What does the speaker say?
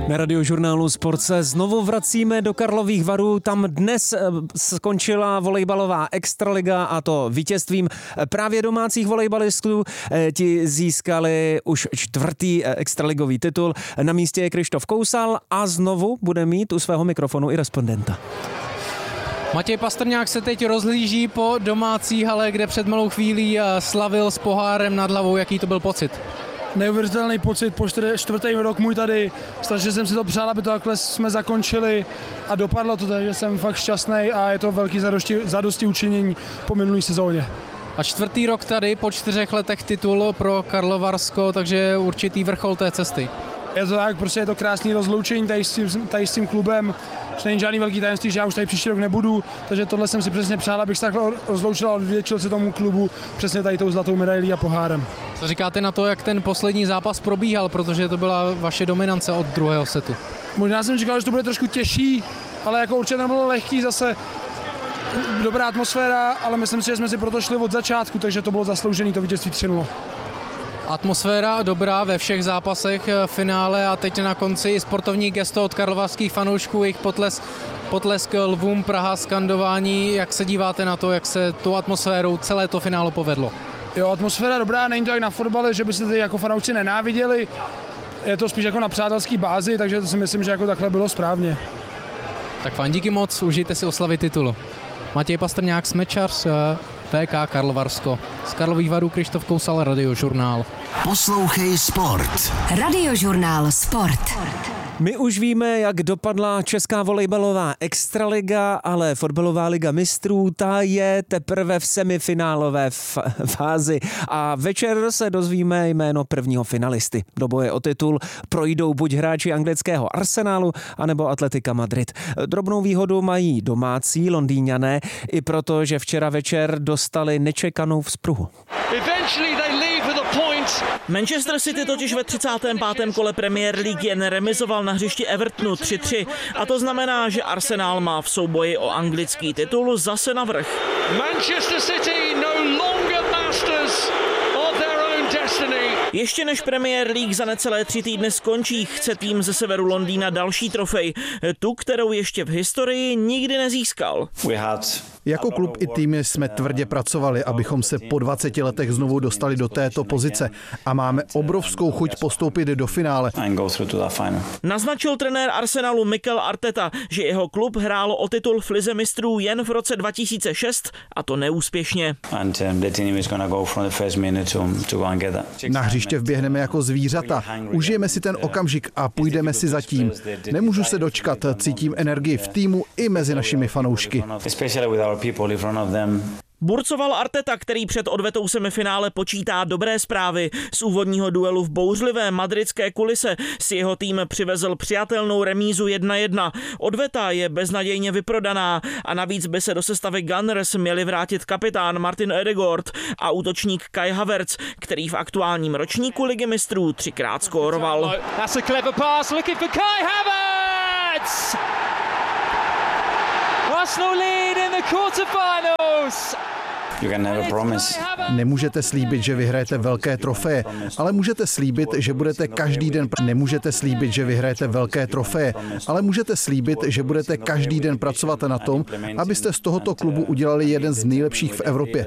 Na Radiožurnálu Sport se znovu vracíme do Karlových Varů. Tam dnes skončila volejbalová extraliga, a to vítězstvím právě domácích volejbalistů. Ti získali už 4. extraligový titul. Na místě je Krištof Kousal a znovu bude mít u svého mikrofonu i respondenta. Matěj Pastrňák se teď rozhlíží po domácí hale, kde před malou chvílí slavil s pohárem nad hlavou. Jaký to byl pocit? Neuvěřitelný pocit po 4. rok můj tady. Strašně jsem si to přál, aby to takhle jsme zakončili a dopadlo to, takže jsem fakt šťastný a je to velký zadosti učinění po minulý sezóně. A 4. rok tady, po 4 letech titul pro Karlovarsko, takže určitý vrchol té cesty. Je to tak, prostě je to krásný rozloučení tady s tím klubem. Není žádný velký tajemství, že já už tady příští rok nebudu, takže tohle jsem si přesně přál, abych se takhle rozloučil a odvděčil se tomu klubu přesně tady tou zlatou medailí a pohárem. Co říkáte na to, jak ten poslední zápas probíhal, protože to byla vaše dominance od druhého setu? Možná jsem říkal, že to bude trošku těžší, ale jako určitě nebylo lehký, zase dobrá atmosféra, ale myslím si, že jsme si proto šli od začátku, takže to bylo zasloužený, to vítězství 3-0. Atmosféra dobrá ve všech zápasech finále a teď na konci sportovní gesto od karlovarských fanoušků, jejich potlesk lvům, Praha, skandování. Jak se díváte na to, jak se tou atmosférou celé to finále povedlo? Jo, atmosféra dobrá, není to jak na fotbale, že by se tady jako fanoušci nenáviděli. Je to spíš jako na přátelský bázi, takže to si myslím, že jako takhle bylo správně. Tak fajn, díky moc, užijte si oslavy titulu. Matěj Pastrňák, Smečař, VK Karlovarsko. Z Karlových Varů Krištof Kousal, Radiožurnál. Poslouchej Sport. Radiožurnál Sport. My už víme, jak dopadla česká volejbalová extraliga, ale fotbalová liga mistrů, ta je teprve v semifinálové fázi a večer se dozvíme jméno prvního finalisty. Do boje o titul projdou buď hráči anglického Arsenalu, anebo Atletica Madrid. Drobnou výhodu mají domácí Londýňané, i proto, že včera večer dostali nečekanou vzpruhu. Manchester City totiž ve 35. kole Premier League jen remizoval na hřišti Evertonu 3-3 a to znamená, že Arsenal má v souboji o anglický titul zase navrch. Manchester City no longer masters of their own destiny. Ještě než Premier League za necelé 3 týdny skončí, chce tým ze severu Londýna další trofej, tu, kterou ještě v historii nikdy nezískal. Jako klub i týmy jsme tvrdě pracovali, abychom se po 20 letech znovu dostali do této pozice a máme obrovskou chuť postoupit do finále. Naznačil trenér Arsenalu Mikel Arteta, že jeho klub hrál o titul v lize mistrů jen v roce 2006 a to neúspěšně. Na hřiště vběhneme jako zvířata, užijeme si ten okamžik a půjdeme si za tím. Nemůžu se dočkat, cítím energii v týmu i mezi našimi fanoušky. Burcoval Arteta, který před odvetou semifinále počítá dobré zprávy. Z úvodního duelu v bouřlivé madridské kulise si jeho tým přivezl přijatelnou remízu 1-1. Odveta je beznadějně vyprodaná a navíc by se do sestavy Gunners měli vrátit kapitán Martin Ødegaard a útočník Kai Havertz, který v aktuálním ročníku ligy mistrů 3krát skóroval. Arsenal lead in the quarterfinals. Nemůžete slíbit, že vyhrajete velké trofeje, ale můžete slíbit, že budete každý den pracovat na tom, abyste z tohoto klubu udělali jeden z nejlepších v Evropě.